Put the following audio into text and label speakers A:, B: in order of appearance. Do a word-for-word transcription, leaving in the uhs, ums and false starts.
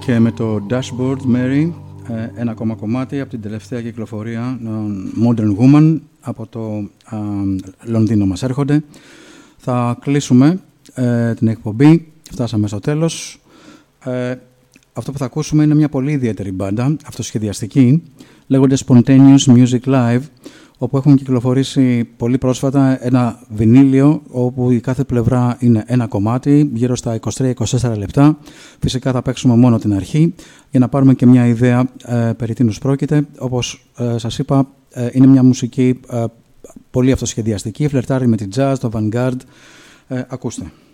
A: Και με το Dashboard Mary, ένα ακόμα κομμάτι από την τελευταία κυκλοφορία Modern Woman από το α, Λονδίνο μας έρχονται. Θα κλείσουμε ε, την εκπομπή, φτάσαμε στο τέλος. Ε, αυτό που θα ακούσουμε είναι μια πολύ ιδιαίτερη μπάντα, αυτοσχεδιαστική, λέγονται Spontaneous Music Live, όπου έχουν κυκλοφορήσει πολύ πρόσφατα ένα βινίλιο όπου η κάθε πλευρά είναι ένα κομμάτι, γύρω στα είκοσι τρία με είκοσι τέσσερα λεπτά. Φυσικά θα παίξουμε μόνο την αρχή για να πάρουμε και μια ιδέα ε, περί τίνος πρόκειται. Όπως ε, σας είπα, ε, είναι μια μουσική ε, πολύ αυτοσχεδιαστική, φλερτάρει με την jazz, το avant-garde. Ε, ακούστε.